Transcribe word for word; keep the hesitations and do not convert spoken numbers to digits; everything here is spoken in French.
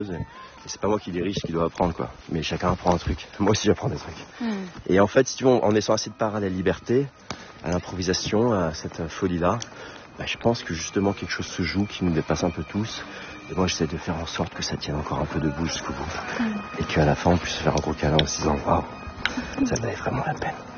Et c'est pas moi qui dirige, qui dois apprendre, quoi. Mais chacun apprend un truc. Moi aussi, j'apprends des trucs. Mm. Et en fait, si tu veux, en laissant assez de part à la liberté, à l'improvisation, à cette folie-là, bah, je pense que justement quelque chose se joue qui nous dépasse un peu tous. Et moi, j'essaie de faire en sorte que ça tienne encore un peu debout jusqu'au bout. Mm. Et qu'à la fin, on puisse faire un gros câlin en se disant, waouh, ça valait vraiment la peine.